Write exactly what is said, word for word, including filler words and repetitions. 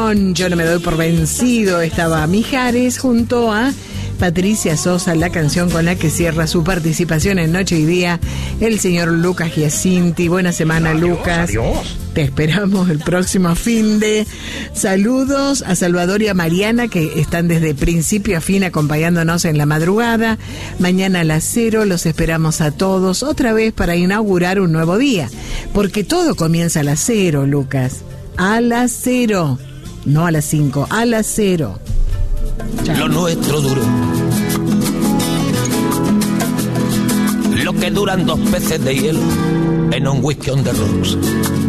canción Yo no me doy por vencido. Estaba Mijares junto a Patricia Sosa, la canción con la que cierra su participación en Noche y Día el señor Lucas Giacinti. Buena semana, adiós, Lucas. Adiós. Te esperamos el próximo fin de. Saludos a Salvador y a Mariana, que están desde principio a fin acompañándonos en la madrugada. Mañana a las cero los esperamos a todos otra vez para inaugurar un nuevo día, porque todo comienza a las cero, Lucas. A las cero, no a las cinco, a las cero. Chao. Lo nuestro duro, lo que duran dos peces de hielo en un whisky on the rocks.